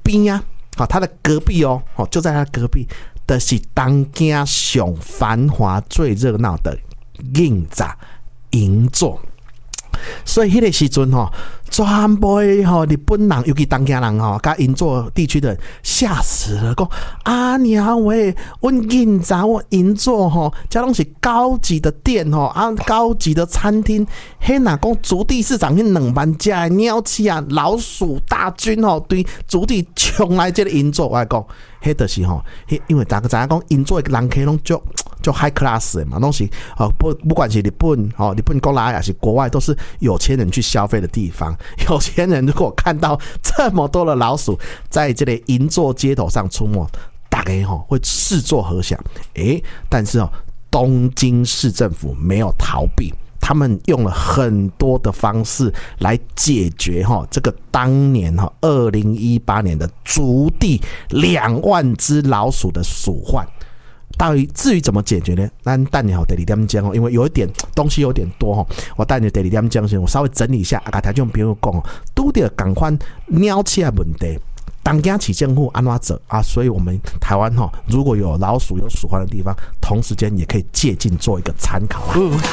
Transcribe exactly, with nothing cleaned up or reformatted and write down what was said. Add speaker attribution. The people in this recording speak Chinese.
Speaker 1: 边啊，好，他的隔壁哦，哦，就在他隔壁，的是东京上繁华最热闹的银座银座。所以迄个时阵吼，全部的吼日本人，尤其东京人吼，甲银座地区的人吓死了，讲啊娘喂，阮银座我银座吼，这拢是高级的店吼，啊高级的餐厅，迄若讲竹地市场迄两万只的鸟鼠啊，老鼠大军吼，对竹地冲来这个银座，我来讲，迄就是吼，因为大家知影讲银座的人客拢足。就 high class 的嘛，东西哦不不管是日本哦，日本国内还是国外，都是有钱人去消费的地方。有钱人如果看到这么多的老鼠在这里银座街头上出没，大概哈会视作何想？诶，但是哦，东京市政府没有逃避。他们用了很多的方式来解决哈这个当年哈二零一八年的竹地两万只老鼠的鼠患。到底至于怎么解决呢？咱等你好第二点讲哦，因为有一点东西有点多哈，我带你第二点讲先，我稍微整理一下，啊，台中朋友讲哦，拄到同款鸟鼠的问题，东京市政府安怎做啊？所以我们台湾哈，如果有老鼠有鼠患的地方，同时间也可以借鉴做一个参考啊。